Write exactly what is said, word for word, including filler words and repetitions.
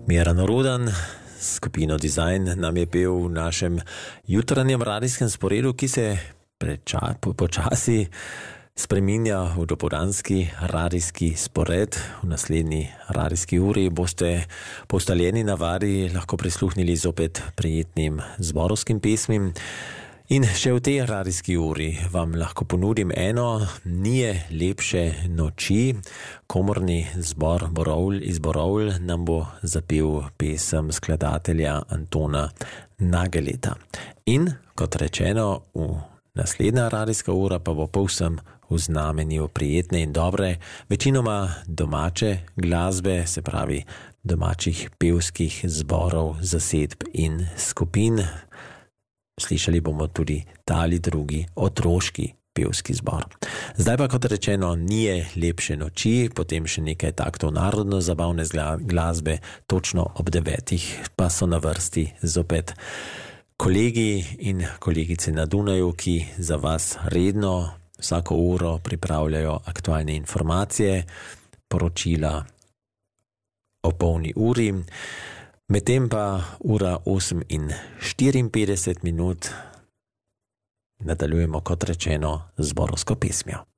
Miran Rodan, skupino Design, nam je pel v našem jutranjem radijskem sporedu, ki se preča, po, počasi spreminja v dopoldanski radijski spored. V naslednji radijski uri boste po ustaljeni navadi lahko prisluhnili zopet prijetnim zborovskim pesmim. In še v tej radijski uri vam lahko ponudim eno Nije lepše noči. Komorni zbor Borovl iz Borovl nam bo zapel pesem skladatelja Antona Nageleta. In kot rečeno, v naslednja radijska ura pa bo povsem v znamenju prijetne in dobre, večinoma domače glasbe, se pravi domačih pevskih zborov, zasedb in skupin. Slišali bomo tudi ta ali drugi otroški pevski zbor. Zdaj pa, kot rečeno, Nije lepše noči, potem še nekaj taktov narodno-zabavne glasbe, točno ob devetih pa so na vrsti zopet kolegi in kolegice na Dunaju, ki za vas redno vsako uro pripravljajo aktualne informacije, poročila o polni uri. Medtem pa ura osem in štiriinpetdeset minut nadaljujemo, kot rečeno, z zborovsko pesmijo.